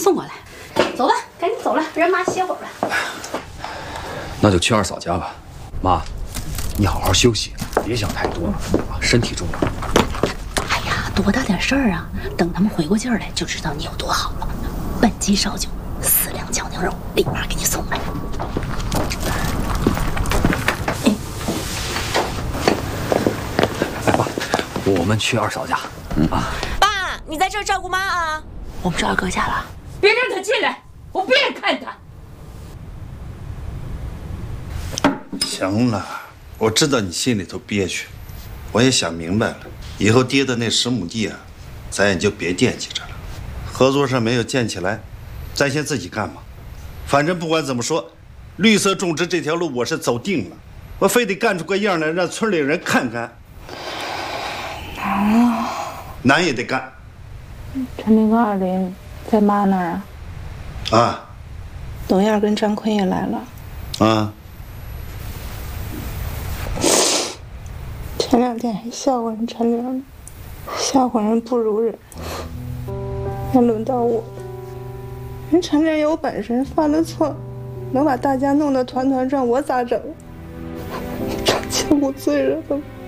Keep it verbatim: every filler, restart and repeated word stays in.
送过来。走吧，赶紧走了，让妈歇会儿吧。 那就去二嫂家吧。妈，你好好休息，别想太多了啊，身体重要。 哎呀，多大点事儿啊！等他们回过劲儿来，就知道你有多好了。本鸡烧酒，四两酱牛肉，立马给你送来。 来吧，我们去二嫂家。嗯啊， 爸，你在这儿照顾妈啊。 我们去二哥家了， 别让他进来，我不愿看他。 行了，我知道你心里头憋屈，我也想明白了，以后爹的那十亩地啊，咱也就别惦记着了。合作社没有建起来，咱先自己干嘛。反正不管怎么说，绿色种植这条路我是走定了，我非得干出个样来，让村里人看看。 难啊， 难也得干。 陈林跟二林在妈那儿啊？ 啊， 董燕跟张坤也来了。 啊。 前两天还笑话人陈玲呢，笑话人不如人。还轮到我，人陈玲有本事，犯了错，能把大家弄得团团转，我咋整？成千无罪人了。